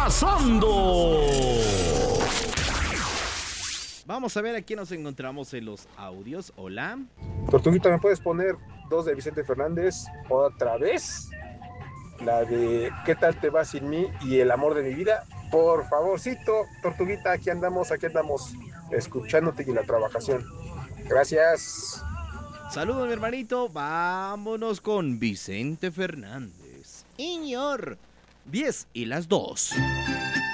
pasando? Vamos a ver a quién nos encontramos en los audios. Hola. Tortuguita, ¿me puedes poner 2 de Vicente Fernández otra vez? La de ¿Qué tal te va sin mí? Y El amor de mi vida. Por favorcito, Tortuguita, aquí andamos, escuchándote y en la trabajación. Gracias. Saludos, mi hermanito. Vámonos con Vicente Fernández. Iñor. 10 y las 2.